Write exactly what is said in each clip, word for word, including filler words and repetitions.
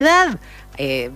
verdad, eh,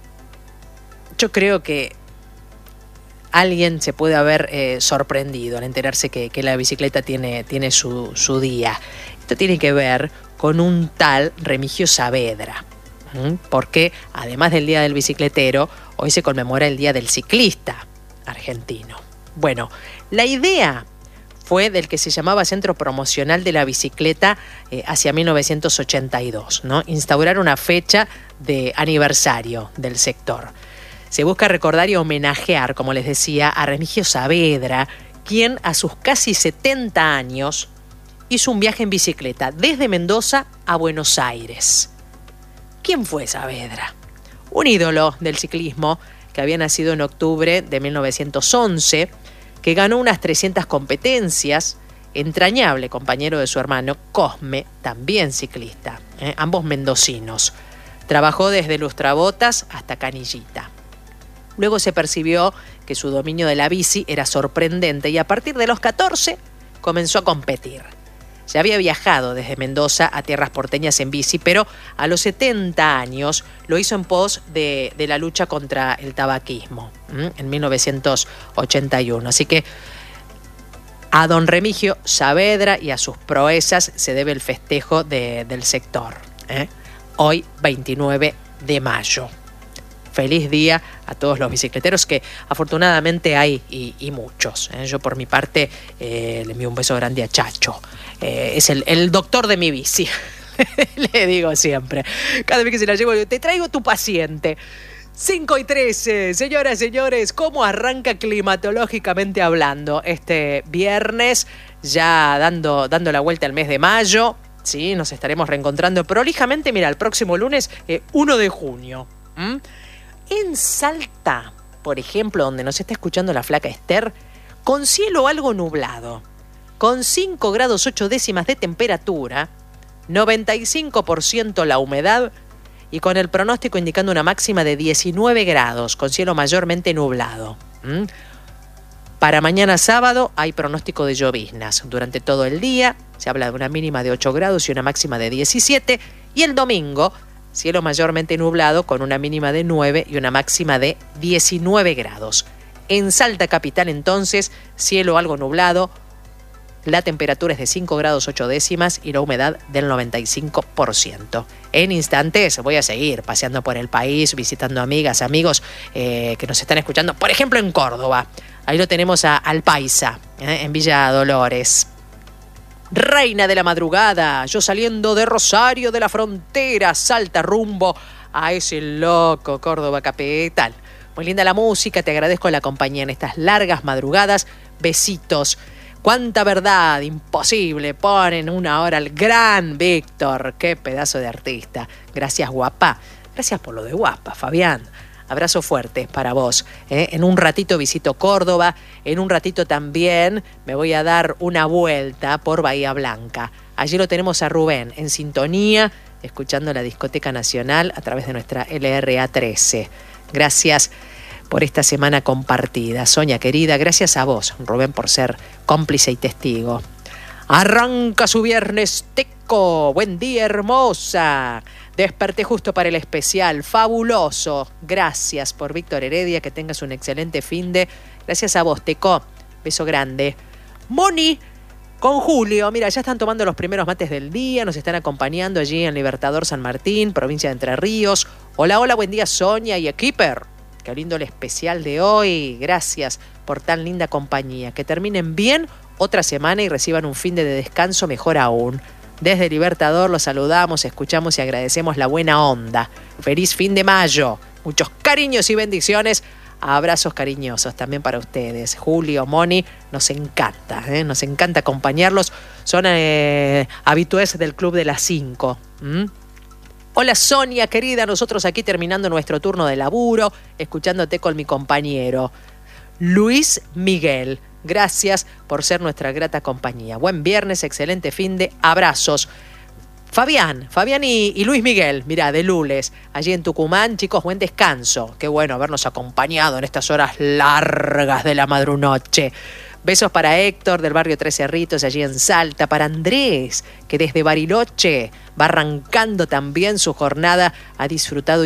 yo creo que alguien se puede haber eh, sorprendido al enterarse que, que la bicicleta tiene, tiene su, su día. Esto tiene que ver con un tal Remigio Saavedra, ¿m? Porque además del Día del Bicicletero, hoy se conmemora el Día del Ciclista argentino. Bueno, la idea fue del que se llamaba Centro Promocional de la Bicicleta eh, hacia mil novecientos ochenta y dos, ¿no? Instaurar una fecha de aniversario del sector. Se busca recordar y homenajear, como les decía, a Remigio Saavedra, quien a sus casi setenta años hizo un viaje en bicicleta desde Mendoza a Buenos Aires. ¿Quién fue Saavedra? Un ídolo del ciclismo que había nacido en octubre de mil novecientos once, que ganó unas trescientas competencias, entrañable compañero de su hermano Cosme, también ciclista, ¿eh? ambos mendocinos. Trabajó desde Lustrabotas hasta Canillita. Luego se percibió que su dominio de la bici era sorprendente y a partir de los catorce comenzó a competir. Ya había viajado desde Mendoza a tierras porteñas en bici, pero a los setenta años lo hizo en pos de, de la lucha contra el tabaquismo, ¿m? en mil novecientos ochenta y uno. Así que a don Remigio Saavedra y a sus proezas se debe el festejo de, del sector, ¿eh? Hoy, veintinueve de mayo. Feliz día a todos los bicicleteros, que afortunadamente hay y, y muchos. ¿eh? Yo por mi parte eh, le envío un beso grande a Chacho. Eh, es el, el doctor de mi bici. Le digo siempre. Cada vez que se la llevo, te traigo tu paciente. cinco y trece, señoras y señores, ¿cómo arranca climatológicamente hablando este viernes? Ya dando, dando la vuelta al mes de mayo. Sí, nos estaremos reencontrando prolijamente, mira, el próximo lunes, eh, primero de junio. ¿Mm? En Salta, por ejemplo, donde nos está escuchando la flaca Esther, con cielo algo nublado, con cinco grados ocho décimas de temperatura, noventa y cinco por ciento la humedad y con el pronóstico indicando una máxima de diecinueve grados, con cielo mayormente nublado. ¿Mm? Para mañana sábado hay pronóstico de lloviznas durante todo el día, se habla de una mínima de ocho grados y una máxima de diecisiete, y el domingo cielo mayormente nublado con una mínima de nueve y una máxima de diecinueve grados. En Salta capital entonces, cielo algo nublado, la temperatura es de cinco grados ocho décimas y la humedad del noventa y cinco por ciento. En instantes voy a seguir paseando por el país, visitando amigas, amigos eh, que nos están escuchando, por ejemplo en Córdoba. Ahí lo tenemos a, al Paisa, eh, en Villa Dolores. Reina de la madrugada, yo saliendo de Rosario de la Frontera, Salta rumbo a ese loco Córdoba capital. Muy linda la música, te agradezco la compañía en estas largas madrugadas. Besitos. Cuánta verdad, imposible, ponen una hora al gran Víctor. Qué pedazo de artista. Gracias, guapa. Gracias por lo de guapa, Fabián. Abrazo fuerte para vos. ¿eh? En un ratito visito Córdoba, en un ratito también me voy a dar una vuelta por Bahía Blanca. Allí lo tenemos a Rubén en sintonía, escuchando la Discoteca Nacional a través de nuestra L R A trece. Gracias por esta semana compartida. Sonia querida, gracias a vos, Rubén, por ser cómplice y testigo. Arranca su viernes teco. Buen día, hermosa. Desperté justo para el especial. Fabuloso. Gracias por Víctor Heredia. Que tengas un excelente finde. Gracias a vos, Teco. Beso grande. Moni con Julio. Mira, ya están tomando los primeros mates del día. Nos están acompañando allí en Libertador San Martín, provincia de Entre Ríos. Hola, hola, buen día, Sonia y Equiper. Qué lindo el especial de hoy. Gracias por tan linda compañía. Que terminen bien otra semana y reciban un finde de descanso mejor aún. Desde Libertador los saludamos, escuchamos y agradecemos la buena onda. Feliz fin de mayo. Muchos cariños y bendiciones. Abrazos cariñosos también para ustedes. Julio, Moni, nos encanta, ¿eh? Nos encanta acompañarlos. Son eh, habitués del Club de las cinco. ¿Mm? Hola Sonia, querida. Nosotros aquí terminando nuestro turno de laburo, escuchándote con mi compañero Luis Miguel. Gracias por ser nuestra grata compañía. Buen viernes, excelente finde. Abrazos. Fabián, Fabián y, y Luis Miguel, mirá, de Lules, allí en Tucumán. Chicos, buen descanso. Qué bueno habernos acompañado en estas horas largas de la madrunoche. Besos para Héctor del barrio Tres Cerritos, allí en Salta. Para Andrés, que desde Bariloche va arrancando también su jornada. Ha disfrutado